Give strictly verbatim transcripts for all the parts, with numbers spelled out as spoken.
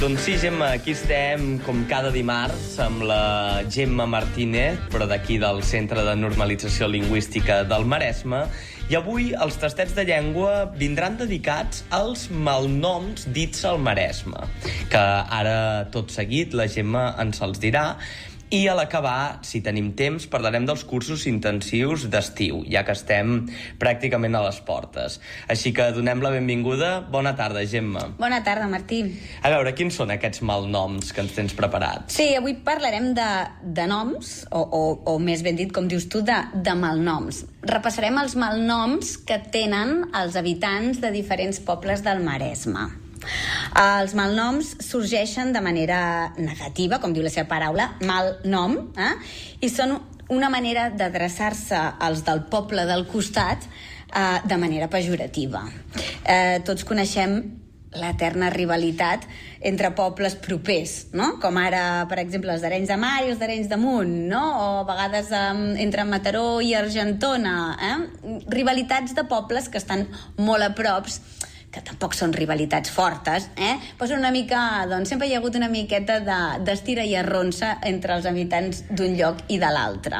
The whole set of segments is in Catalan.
Doncs sí, Gemma, aquí estem com cada dimarts amb la Gemma Martínez, però d'aquí del Centre de Normalització Lingüística del Maresme, i avui els tastets de llengua vindran dedicats als malnoms dits al Maresme, que ara tot seguit la Gemma ens els dirà. I a l'acabar, si tenim temps, parlarem dels cursos intensius d'estiu, ja que estem pràcticament a les portes. Així que donem la benvinguda. Bona tarda, Gemma. Bona tarda, Martí. A veure, quins són aquests malnoms que ens tens preparats? Sí, avui parlarem de, de noms, o, o, o més ben dit, com dius tu, de, de malnoms. Repassarem els malnoms que tenen els habitants de diferents pobles del Maresme. Els malnoms sorgeixen de manera negativa, com diu la seva paraula, mal nom, eh? I són una manera d'adreçar-se als del poble del costat eh, de manera pejorativa. Eh, tots coneixem l'eterna rivalitat entre pobles propers, no? Com ara, per exemple, els d'Arenys de Mar i els d'Arenys de Munt, no? O a vegades eh, entre Mataró i Argentona, eh? Rivalitats de pobles que estan molt a props, que tampoc són rivalitats fortes, eh? Però són una mica, doncs sempre hi ha hagut una miqueta de, d'estira i arronsa entre els habitants d'un lloc i de l'altre.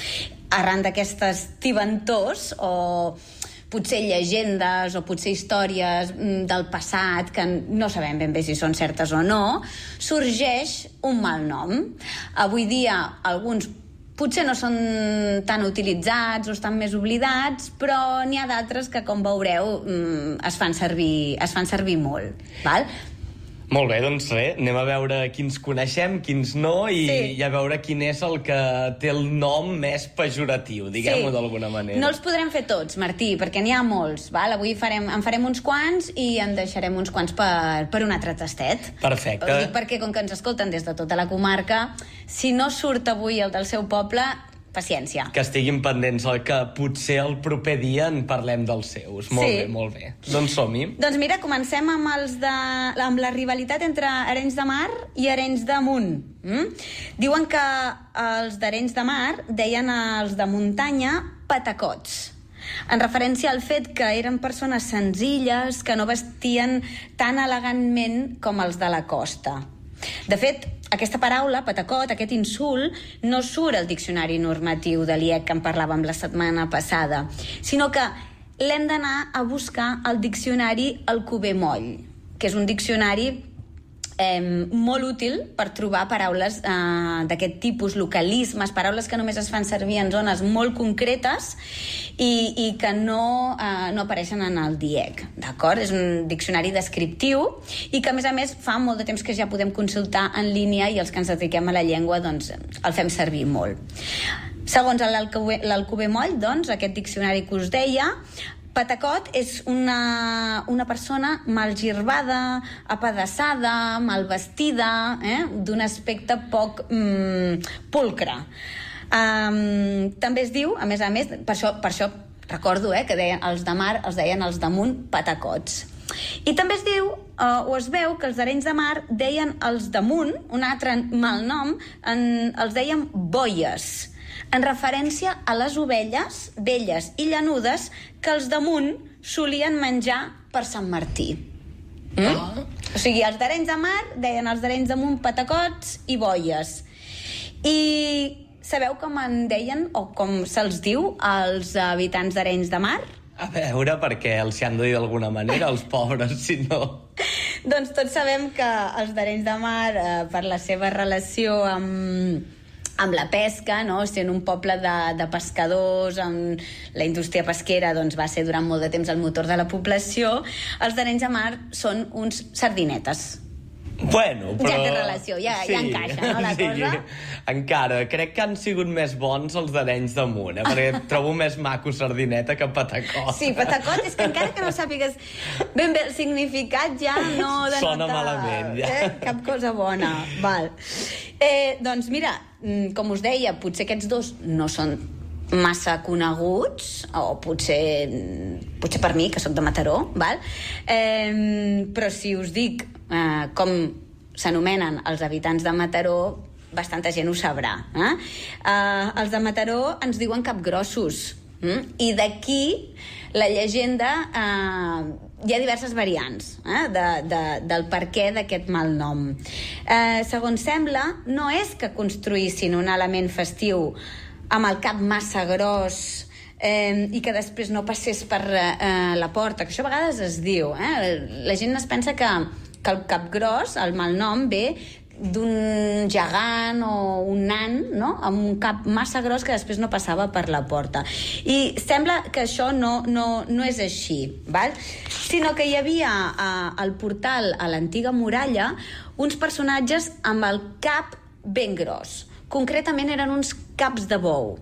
Arran d'aquestes tibantors, o potser llegendes, o potser històries del passat, que no sabem ben bé si són certes o no, sorgeix un mal nom. Avui dia, alguns potser no són tan utilitzats o estan més oblidats, però n'hi ha d'altres que, com veureu, es fan servir, es fan servir molt. Val? Molt bé, doncs res, anem a veure quins coneixem, quins no, i, sí. i a veure quin és el que té el nom més pejoratiu, diguem-ho sí. d'alguna manera. No els podrem fer tots, Martí, perquè n'hi ha molts. Val? Avui farem, en farem uns quants i en deixarem uns quants per, per un altre tastet. Perfecte. Ho dic perquè, com que ens escolten des de tota la comarca, si no surt avui el del seu poble, paciència. Que estiguin pendents el que potser el proper dia en parlem dels seus. Molt sí. bé, molt bé. Doncs som-hi. Doncs mira, comencem amb, els de, amb la rivalitat entre Arenys de Mar i Arenys de Munt. Mm? Diuen que els d'Arenys de Mar deien als de muntanya patacots, en referència al fet que eren persones senzilles que no vestien tan elegantment com els de la costa. De fet, aquesta paraula, patacot, aquest insult, no surt al diccionari normatiu de l'I E C que en parlàvem la setmana passada, sinó que l'hem d'anar a buscar al diccionari Alcover Moll, que és un diccionari eh, molt útil per trobar paraules eh, d'aquest tipus, localismes, paraules que només es fan servir en zones molt concretes i, i que no, eh, no apareixen en el D I E C, d'acord? És un diccionari descriptiu i que, a més a més, fa molt de temps que ja podem consultar en línia i els que ens dediquem a la llengua, doncs, el fem servir molt. Segons l'Alcover Moll, doncs, aquest diccionari que us deia, patacot és una, una persona malgirbada, apedaçada, mal vestida, eh? D'un aspecte poc mm, pulcre. Um, també es diu, a més a més, per això, per això recordo eh, que deien els de Mar, els deien els de Munt patacots. I també es diu, uh, o es veu, que els d'Arenys de Mar deien els de Munt, un altre malnom, en, els deien boies, en referència a les ovelles velles i llanudes que els de Munt solien menjar per Sant Martí. Mm? Oh. O sigui, els d'Arenys de Mar deien els d'Arenys de Munt patacots i boies. I sabeu com en deien, o com se'ls diu, als habitants d'Arenys de Mar? A veure, perquè els hi han de dir d'alguna manera, els pobres, si no... Doncs tots sabem que els d'Arenys de Mar, eh, per la seva relació amb... amb la pesca, no? Sent un poble de, de pescadors, amb la indústria pesquera, doncs va ser durant molt de temps el motor de la població, els d'Arenys de Mar són uns sardinetes. Bueno, però... Ja té relació, ja, sí, ja encaixa, no, la sí, cosa? Encara, crec que han sigut més bons els d'Arenys de Munt, eh? Perquè trobo més maco sardineta que patacot. Sí, patacot, és que encara que no sàpigues ben bé el significat, ja no denota... Sona malament, ja. Eh? Cap cosa bona, val. Eh, doncs mira, com us deia, potser aquests dos no són massa coneguts, o potser potser per mi, que sóc de Mataró, val? Eh, però si us dic eh, com s'anomenen els habitants de Mataró, bastanta gent ho sabrà. Eh? Eh, els de Mataró ens diuen capgrossos, mm? I d'aquí la llegenda eh, hi ha diverses variants eh, de, de, del per què d'aquest malnom. Eh, segons sembla, no és que construïssin un element festiu amb el cap massa gros eh, i que després no passés per eh, la porta, que això a vegades es diu. Eh? La gent es pensa que, que el cap gros, el malnom, ve d'un gegant o un nan, no? Amb un cap massa gros que després no passava per la porta. I sembla que això no, no, no és així, val? Sinó que hi havia eh, al portal, a l'antiga muralla, uns personatges amb el cap ben gros. Concretament eren uns caps de bou.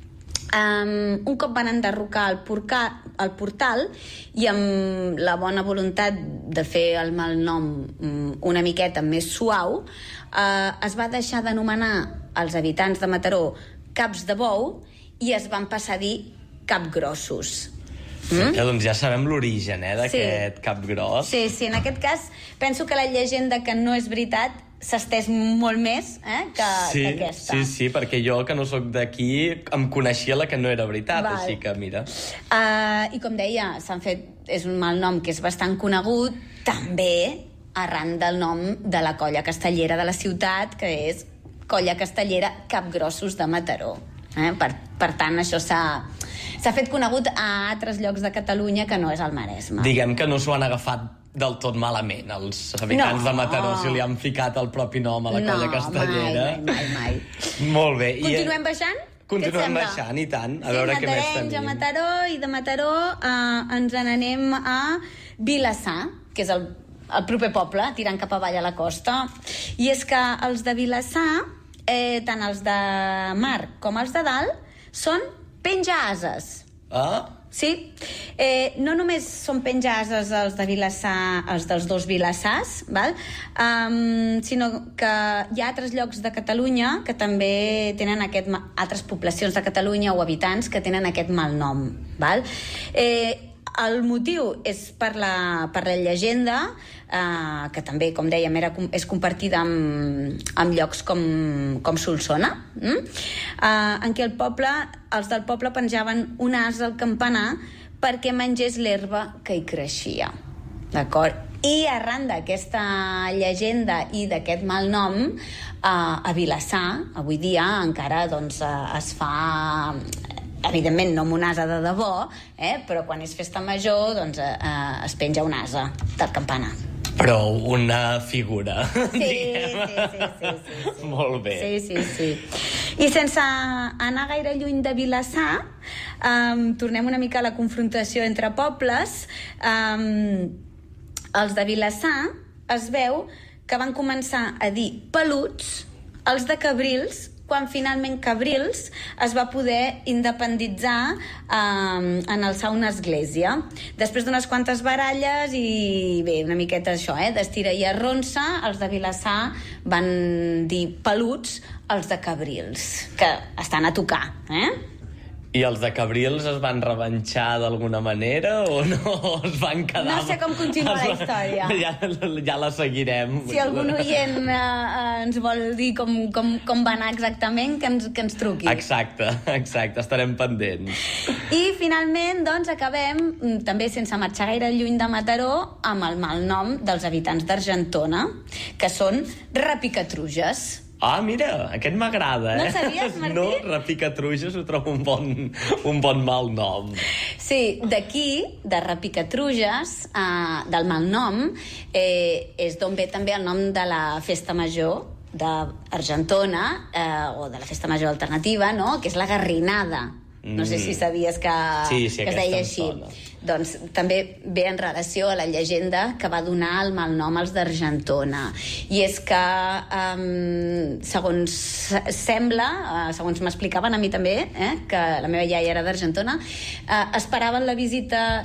Um, un cop van enderrocar el, porca, el portal i amb la bona voluntat de fer el malnom um, una miqueta més suau, uh, es va deixar d'anomenar els habitants de Mataró caps de bou i es van passar a dir capgrossos. Mm? Ja, doncs ja sabem l'origen eh, d'aquest sí. cap gros. Sí, sí, en aquest cas penso que la llegenda que no és veritat s'ha estès molt més eh, que, sí, que aquesta. Sí, sí, perquè jo, que no sóc d'aquí, em coneixia la que no era veritat, Val. Així que, mira. Uh, I com deia, s'han fet... És un malnom que és bastant conegut, també arran del nom de la colla castellera de la ciutat, que és Colla Castellera Capgrossos de Mataró. Eh? Per, per tant, això s'ha... S'ha fet conegut a altres llocs de Catalunya que no és el Maresme. Diguem que no s'ho han agafat del tot malament. Els habitants no. de Mataró, si li han ficat el propi nom a la no, colla castellera. No, mai, mai, mai. Molt bé. Continuem baixant? Continuem baixant, i tant. A sí, veure què més tenim. tenim. A Mataró, i de Mataró eh, ens n'anem a Vilassar, que és el, el proper poble, tirant cap avall a la costa. I és que els de Vilassar, eh, tant els de mar com els de dalt, són penja-ases. Ah? Sí. Eh, no només són penja-ases els de Vilassar, els dels dos Vilassars, val? Um, sinó que hi ha altres llocs de Catalunya que també tenen aquest... altres poblacions de Catalunya o habitants que tenen aquest malnom, val? Eh, el motiu és per la, per la llegenda, eh, que també, com dèiem, era, és compartida amb, amb llocs com, com Solsona, mm? eh, en què el poble, els del poble penjaven un as al campanar perquè mengés l'herba que hi creixia. D'acord? I arran d'aquesta llegenda i d'aquest malnom, eh, a Vilassar, avui dia, encara doncs, eh, es fa... evidentment no amb un ase de debò, eh? Però quan és festa major doncs, eh, es penja un ase del campanar. Però una figura. Sí, sí, sí, sí, sí, sí. Molt bé. Sí, sí, sí. I sense anar gaire lluny de Vilassar, um, tornem una mica a la confrontació entre pobles. Um, els de Vilassar es veu que van començar a dir peluts els de Cabrils quan finalment Cabrils es va poder independitzar eh, en alçar una església. Després d'unes quantes baralles i bé, una miqueta això, eh, d'estira i arronsa, els de Vilassar van dir peluts els de Cabrils, que estan a tocar, eh? I els de Cabrils es van revanxar d'alguna manera o no es van quedar... No sé com continua la història. Ja, ja la seguirem. Si algun oient eh, ens vol dir com, com, com va anar exactament, que ens, que ens truqui. Exacte, exacte, estarem pendents. I finalment, doncs, acabem, també sense marxar gaire lluny de Mataró, amb el malnom dels habitants d'Argentona, que són repicatruges. Ah, mira, aquest m'agrada, eh? No el sabies, Martí? No, repicatruges ho trobo un bon, un bon mal nom. Sí, d'aquí, de repicatruges, eh, del mal nom, eh, és d'on ve també el nom de la festa major d'Argentona, eh, o de la festa major alternativa, no?, que és la garrinada. No sé si sabies que, sí, sí, que es deia així. Sona. Doncs també ve en relació a la llegenda que va donar el malnom als d'Argentona. I és que, um, segons sembla, uh, segons m'explicaven a mi també, eh, que la meva iaia era d'Argentona, uh, esperaven la visita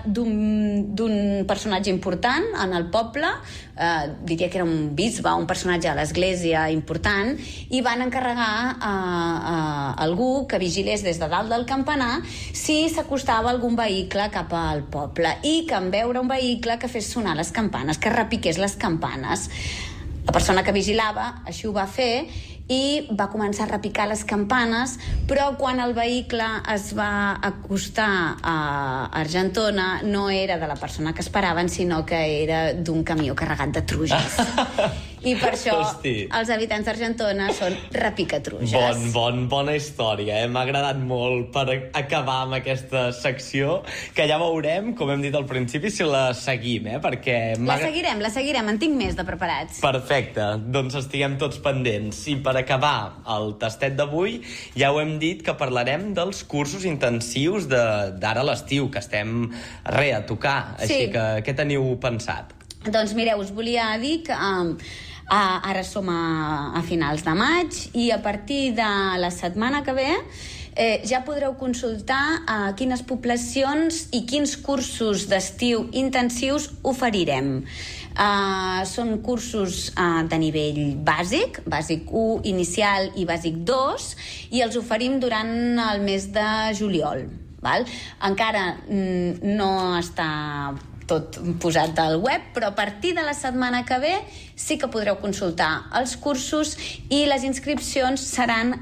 d'un personatge important en el poble, uh, diria que era un bisbe, un personatge a l'església important, i van encarregar a, a algú que vigilés des de dalt del campanar si s'acostava algun vehicle cap al poble, i que en veure un vehicle que fes sonar les campanes, que repiqués les campanes. La persona que vigilava així ho va fer i va començar a repicar les campanes, però quan el vehicle es va acostar a Argentona no era de la persona que esperaven, sinó que era d'un camió carregat de truges. I per això Hosti. els habitants d'Argentona són repicatruges. Bon, bon, bona història, eh? M'ha agradat molt per acabar amb aquesta secció, que ja veurem, com hem dit al principi, si la seguim, eh? Perquè La seguirem, la seguirem, en tinc més de preparats. Perfecte, doncs estiguem tots pendents. I per acabar el tastet d'avui, ja ho hem dit que parlarem dels cursos intensius d'ara a l'estiu, que estem, re, a tocar. Així Sí. que què teniu pensat? Doncs mireu, us volia dir que um, a, ara som a, a finals de maig i a partir de la setmana que ve eh, ja podreu consultar uh, quines poblacions i quins cursos d'estiu intensius oferirem. Uh, són cursos uh, de nivell bàsic, bàsic u, inicial i bàsic dos, i els oferim durant el mes de juliol. Val? Encara mm, no està tot posat del web, però a partir de la setmana que ve sí que podreu consultar els cursos i les inscripcions seran